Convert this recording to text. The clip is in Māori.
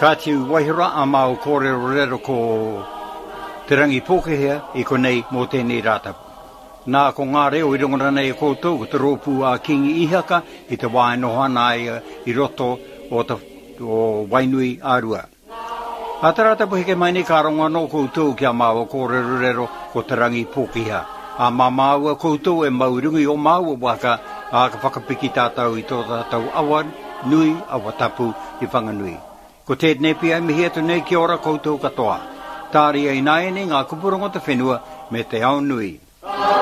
Kātiu wahira a mau kōrero ko te rangi pōkehea I konei mō tēnei rātapu. Nā ko ngā reo I rongora nei koutou ko te rōpū a kingi ihaka I te wainohana I roto o wainui ārua. A te rātapu heke mai nei ka ronga no koutou kia māua kōrero ko te rangi pōkehea. A māua koutou maurungi o māua waka a ka whakapiki tātou I tō tātou awa nui awa tapu I whanganui. Ko te nepi ai mihi atu nei ki ora koutou katoa. Tāri ai nai nei ngā kupurongo te whenua me te ao nui.